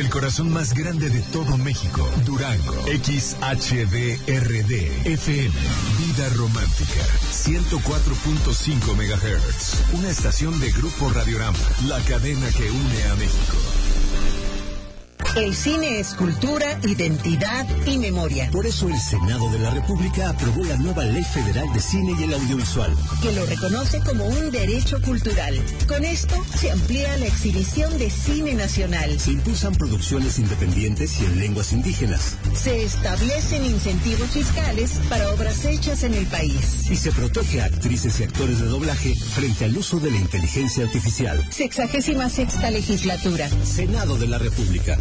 el corazón más grande de todo México, Durango. XHDRD FM, Vida Romántica, 104.5 MHz. Una estación de Grupo Radiorama, la cadena que une a México. El cine es cultura, identidad y memoria. Por eso el Senado de la República aprobó la nueva Ley Federal de Cine y el Audiovisual, que lo reconoce como un derecho cultural. Con esto se amplía la exhibición de cine nacional. Se impulsan producciones independientes y en lenguas indígenas. Se establecen incentivos fiscales para obras hechas en el país. Y se protege a actrices y actores de doblaje frente al uso de la inteligencia artificial. 66ª legislatura. Senado de la República.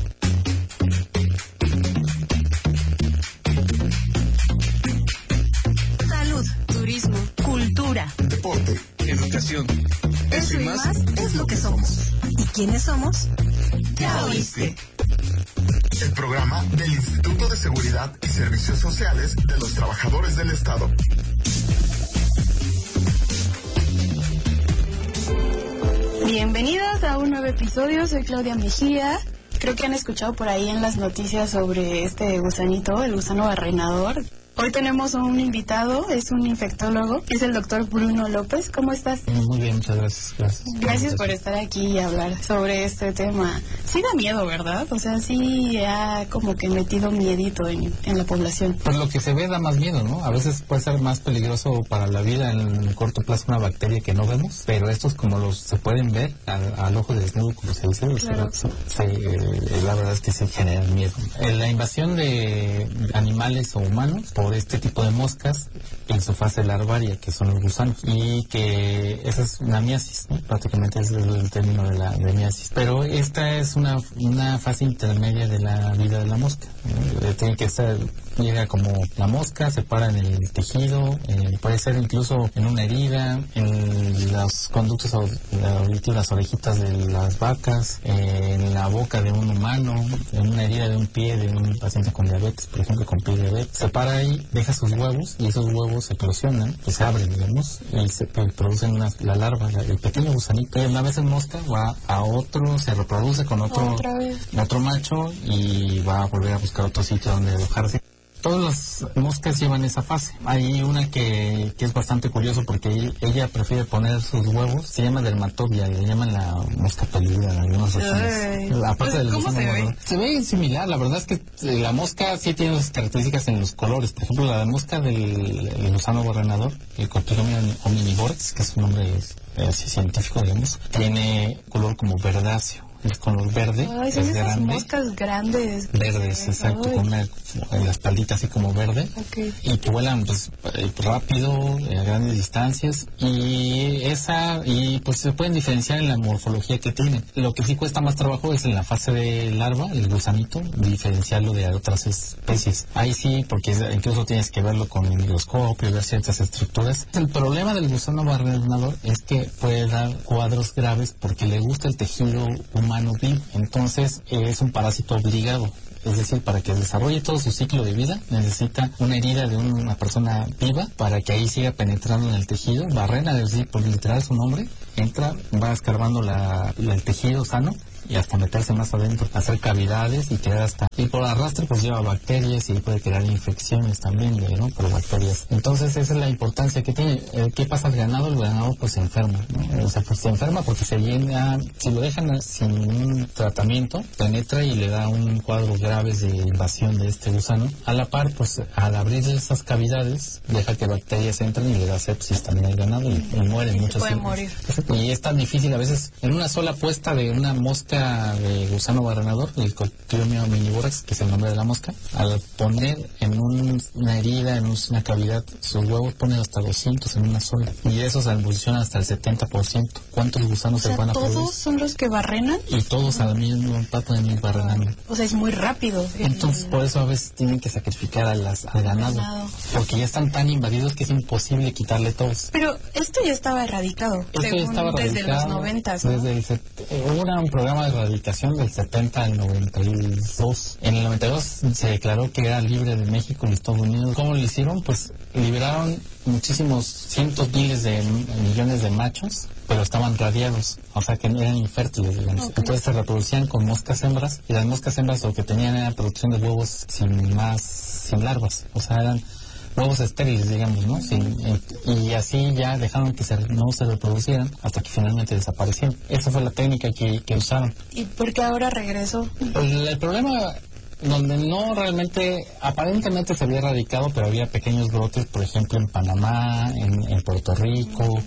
Salud, turismo, cultura, deporte, educación. Eso y más es lo que somos. ¿Y quiénes somos? Ya oíste. El programa del Instituto de Seguridad y Servicios Sociales de los Trabajadores del Estado. Bienvenidos a un nuevo episodio, soy Claudia Mejía. Creo que han escuchado por ahí en las noticias sobre este gusanito, el gusano barrenador. Hoy tenemos un invitado, es un infectólogo, es el doctor Bruno López. ¿Cómo estás? Muy bien, muchas gracias. Gracias por estar aquí y hablar sobre este tema. Sí da miedo, ¿verdad? O sea, sí ha como que metido miedito en la población. Pues lo que se ve da más miedo, ¿no? A veces puede ser más peligroso para la vida en el corto plazo una bacteria que no vemos, pero estos como los se pueden ver al ojo desnudo, como se dice, claro. La verdad es que se genera miedo. La invasión de animales o humanos por este tipo de moscas en su fase larvaria, que son los gusanos, y que esa es una miasis, ¿no? Prácticamente ese es el término de miasis. Pero esta es una fase intermedia de la vida de la mosca, ¿no? Tiene que estar, llega como la mosca, se para en el tejido, puede ser incluso en una herida, en los conductos auditivos, las orejitas de las vacas, en la boca de un humano, en una herida de un pie de un paciente con diabetes, por ejemplo, con pie de diabetes. Se para ahí, deja sus huevos y esos huevos eclosionan, pues se abren, digamos, y se producen la larva, el pequeño gusanito. Una vez en mosca va a otro, se reproduce con otro macho y va a volver a buscar otro sitio donde alojarse. Todas las moscas llevan esa fase. Hay una que es bastante curioso porque ella prefiere poner sus huevos, se llama dermatobia, le llaman la mosca peluda en algunas regiones. Aparte del ¿cómo se ve? Se ve similar, la verdad es que la mosca sí tiene sus características en los colores. Por ejemplo, la mosca del gusano barrenador, el Cotylomium omnivorax, que es su nombre científico, digamos, tiene color como verdáceo. El color verde. Ay, son esas moscas grandes. Verdes, exacto, con la espaldita así como verde. Okay. Y que vuelan pues rápido, a grandes distancias. Y pues se pueden diferenciar en la morfología que tienen. Lo que sí cuesta más trabajo es en la fase de larva, el gusanito, diferenciarlo de otras especies. Ahí sí, porque incluso tienes que verlo con el microscopio, ver ciertas estructuras. El problema del gusano barrenador es que puede dar cuadros graves porque le gusta el tejido humano vivo. Entonces es un parásito obligado. Es decir, para que desarrolle todo su ciclo de vida, necesita una herida de una persona viva para que ahí siga penetrando en el tejido. Barrena, es decir, por literal su nombre, entra, va escarbando el tejido sano y hasta meterse más adentro, hacer cavidades y quedar hasta... Y por arrastre pues lleva bacterias y puede crear infecciones también, ¿no? Por bacterias. Entonces esa es la importancia que tiene. ¿Qué pasa al ganado? El ganado pues se enferma, ¿no? O sea, pues se enferma porque se llena... Si lo dejan sin un tratamiento, penetra y le da un cuadro grave de invasión de este gusano. A la par, pues al abrir esas cavidades, deja que bacterias entren y le da sepsis también al ganado y mueren muchos. Pueden morir. Y es tan difícil a veces, en una sola puesta de una mosca de gusano barrenador, el Cotylomium omnivorax, que es el nombre de la mosca, al poner en una herida, en una cavidad, sus huevos ponen hasta 200 en una sola. Y eso se evoluciona hasta el 70%. ¿Cuántos gusanos se van a producir? ¿Todos son los que barrenan? Y todos al mismo pato de ir barrenando. O sea, es muy rápido. Entonces, por eso a veces tienen que sacrificar al ganado. Porque ya están tan invadidos que es imposible quitarle todos. Pero esto ya estaba erradicado. Desde los 90, ¿no? Hubo un programa de erradicación del 70 al 92, años. En el 92 se declaró que era libre de México y Estados Unidos. ¿Cómo lo hicieron? Pues liberaron muchísimos cientos miles de millones de machos, pero estaban radiados, o sea que eran infértiles, digamos. Okay. Entonces se reproducían con moscas hembras, y las moscas hembras lo que tenían era producción de huevos sin larvas, o sea, eran huevos estériles, digamos, ¿no? Y así ya dejaron que no se reproducieran hasta que finalmente desaparecieron. Esa fue la técnica que usaron. ¿Y por qué ahora regresó? El problema, donde no realmente, aparentemente se había erradicado, pero había pequeños brotes, por ejemplo, en Panamá, en Puerto Rico,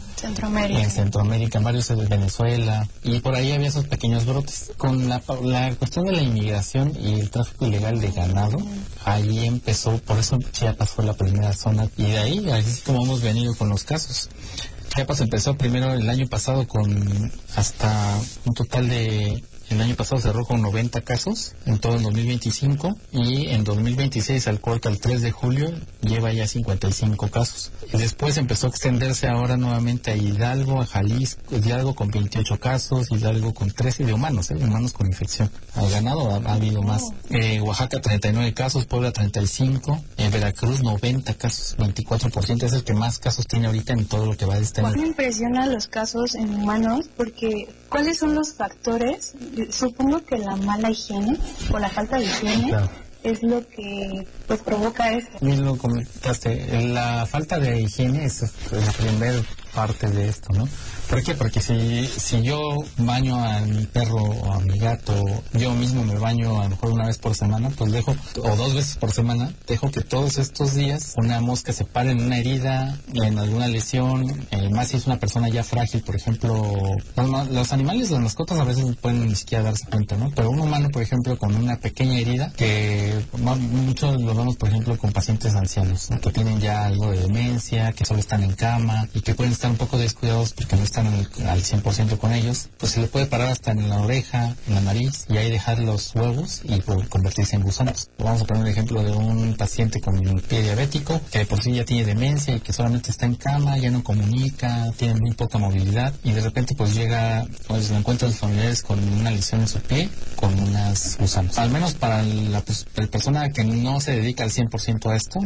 en Centroamérica, en varios de Venezuela, y por ahí había esos pequeños brotes. Con la cuestión de la inmigración y el tráfico ilegal de ganado, ahí empezó, por eso Chiapas fue la primera zona, y de ahí, así es como hemos venido con los casos. Chiapas empezó primero el año pasado con hasta un total de... El año pasado cerró con 90 casos, en todo el 2025, y en 2026, al corte al 3 de julio, lleva ya 55 casos. Y después empezó a extenderse ahora nuevamente a Hidalgo, a Jalisco, Hidalgo con 28 casos, Hidalgo con 13 de humanos con infección. Al ganado ha habido más. Oaxaca 39 casos, Puebla 35, Veracruz 90 casos, 24%, es el que más casos tiene ahorita en todo lo que va de este año. Me impresionan los casos en humanos, porque ¿cuáles son los factores? Supongo que la mala higiene o la falta de higiene, claro, es lo que pues provoca esto. Bien lo comentaste, la falta de higiene es la primera parte de esto, ¿no? ¿Por qué? Porque si yo baño a mi perro o a mi gato, yo mismo me baño a lo mejor una vez por semana, pues dejo, o 2 veces por semana, dejo que todos estos días una mosca se pare en una herida, en alguna lesión, más si es una persona ya frágil, por ejemplo. Los animales, las mascotas a veces no pueden ni siquiera darse cuenta, ¿no? Pero un humano, por ejemplo, con una pequeña herida, que muchos lo vemos, por ejemplo, con pacientes ancianos, ¿no? Que tienen ya algo de demencia, que solo están en cama y que pueden estar un poco descuidados porque no están al 100% con ellos, pues se le puede parar hasta en la oreja, en la nariz, y ahí dejar los huevos y convertirse en gusanos. Vamos a poner un ejemplo de un paciente con pie diabético, que de por sí ya tiene demencia y que solamente está en cama, ya no comunica, tiene muy poca movilidad, y de repente pues llega, pues lo encuentran los familiares con una lesión en su pie, con unos gusanos. Al menos para la persona que no se dedica al 100% a esto,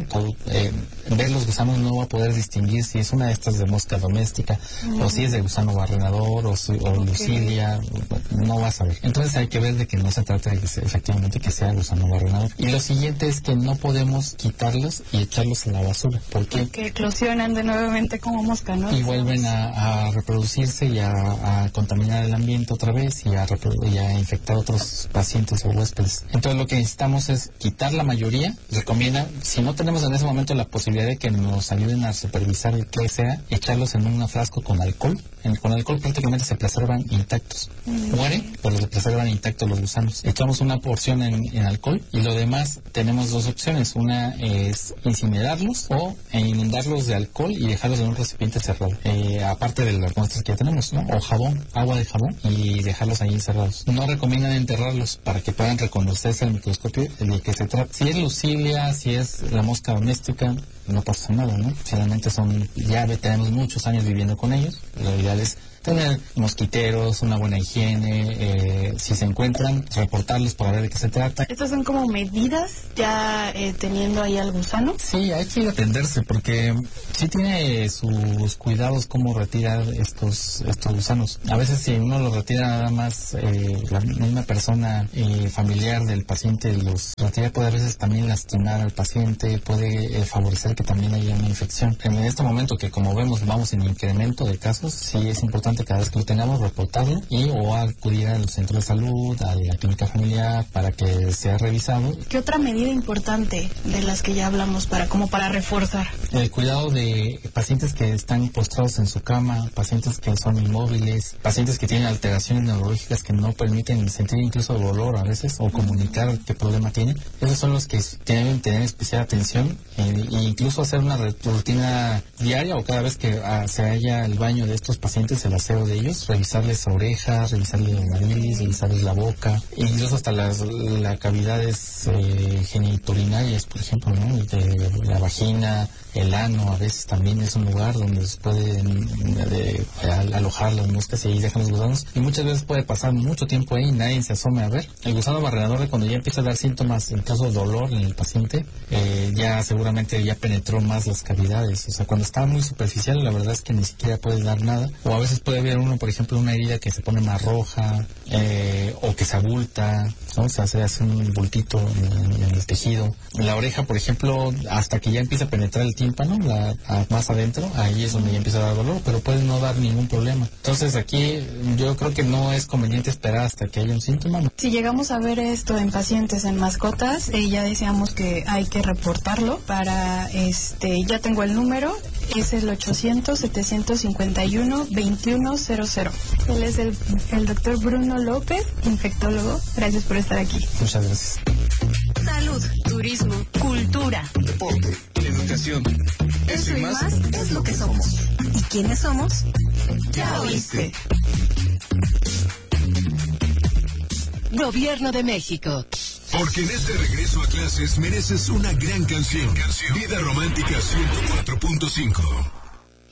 ver los gusanos no va a poder distinguir si es una de estas de mosca doméstica, o si es de gusano barrenador, o lucilia, no vas a ver. Entonces hay que ver de que no se trata de que efectivamente que sea gusano barrenador. Y lo siguiente es que no podemos quitarlos y echarlos a la basura. ¿Por qué? Porque eclosionan de nuevamente como mosca, ¿no? Y vuelven a reproducirse y a contaminar el ambiente otra vez y a infectar a otros pacientes o huéspedes. Entonces lo que necesitamos es quitar la mayoría. Recomienda, si no tenemos en ese momento la posibilidad de que nos ayuden a supervisar que sea, echarlos en un frasco con alcohol. Con alcohol prácticamente se preservan intactos. Mueren, pero se preservan intactos los gusanos. Echamos una porción en alcohol, y lo demás tenemos 2 opciones. Una es incinerarlos o inundarlos de alcohol y dejarlos en un recipiente cerrado. Aparte de las muestras que ya tenemos, ¿no? O jabón, agua de jabón, y dejarlos ahí encerrados. No recomiendan enterrarlos para que puedan reconocerse al microscopio de que se trata. Si es lucilia, si es la mosca doméstica, no pasa nada, ¿no? Finalmente ya tenemos muchos años viviendo con ellos. Lo ideal es tener mosquiteros, una buena higiene, si se encuentran, reportarlos para ver de qué se trata. ¿Estas son como medidas ya teniendo ahí al gusano? Sí, hay que atenderse porque sí tiene sus cuidados cómo retirar estos gusanos. A veces si uno los retira nada más, la misma persona familiar del paciente los retira, puede a veces también lastimar al paciente, puede favorecer que también haya una infección. En este momento que, como vemos, vamos en incremento de casos, sí es importante cada vez que lo tengamos reportarlo o acudir al centro de salud, a la clínica familiar, para que sea revisado. ¿Qué otra medida importante de las que ya hablamos para reforzar? El cuidado de pacientes que están postrados en su cama, pacientes que son inmóviles, pacientes que tienen alteraciones neurológicas que no permiten sentir incluso dolor a veces o comunicar qué problema tienen. Esos son los que deben tener especial atención, e incluso hacer una rutina diaria o cada vez que se haya el baño de estos pacientes, el aseo de ellos, revisarles orejas, revisarles la nariz, revisarles la boca, incluso hasta las cavidades genitourinarias, por ejemplo, ¿no? De la vagina, el ano a veces también es un lugar donde se pueden alojar las moscas y ahí dejan los gusanos, y muchas veces puede pasar mucho tiempo ahí y nadie se asome a ver. El gusano barrenador, cuando ya empieza a dar síntomas, en caso de dolor en el paciente, ya seguramente ya penetró más las cavidades. O sea, cuando está muy superficial, la verdad es que ni siquiera puede dar nada, o a veces puede haber uno, por ejemplo, una herida que se pone más roja, o que se abulta, ¿no? O sea, se hace un bultito en el tejido. En la oreja, por ejemplo, hasta que ya empieza a penetrar el tímpano, más adentro, ahí es donde ya empieza a dar dolor, pero puede no dar ningún problema. Entonces aquí yo creo que no es conveniente esperar hasta que haya un síntoma. Si llegamos a ver esto en pacientes, en mascotas, ya decíamos que hay que reportarlo para, ya tengo el número, es el 800-751-2100. Él es el doctor Bruno López, infectólogo. Gracias por estar aquí. Muchas gracias. Salud, turismo, cultura, deporte, educación. eso y más es lo que somos. ¿Y quiénes somos? Ya oíste. Gobierno de México. Porque en este regreso a clases mereces una gran canción. Vida Romántica 104.5.